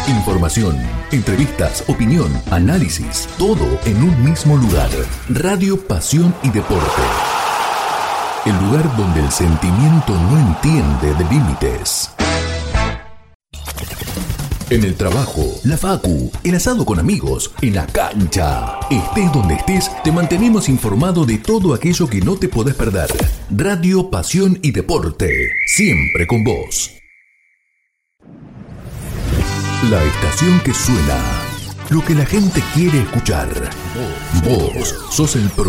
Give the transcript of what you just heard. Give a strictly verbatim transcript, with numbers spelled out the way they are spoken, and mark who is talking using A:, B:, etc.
A: Información, entrevistas, opinión, análisis, todo en un mismo lugar. Radio Pasión y Deporte. El lugar donde el sentimiento no entiende de límites. En el trabajo, la facu, el asado con amigos, en la cancha. Estés donde estés, te mantenemos informado de todo aquello que no te podés perder. Radio Pasión y Deporte, siempre con vos. La estación que suena, lo que la gente quiere escuchar. Vos sos el